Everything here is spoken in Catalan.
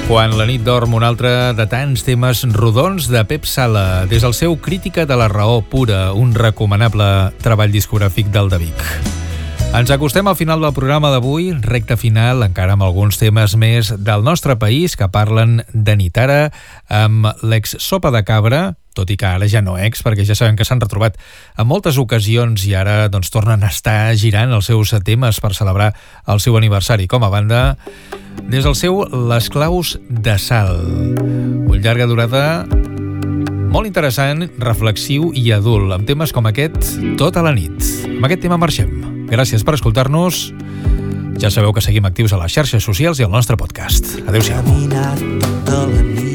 Quan la nit dorm, un altre de tants temes rodons de Pep Sala, des del seu Crítica de la raó pura, un recomanable treball discogràfic del de Vic. Ens acostem al final del programa d'avui, recta final, encara amb alguns temes més del nostre país que parlen de nit. Ara, amb l'ex Sopa de Cabra, tot i que ara ja no ex, perquè ja sabem que s'han retrobat en moltes ocasions i ara doncs, tornen a estar girant els seus temes per celebrar el seu aniversari. Com a banda, des del seu Les claus de sal, un llarga durada molt interessant, reflexiu i adult, amb temes com aquest tota la nit. Amb aquest tema marxem. Gràcies per escoltar-nos. Ja sabeu que seguim actius a les xarxes socials i al nostre podcast. Adéu-siau.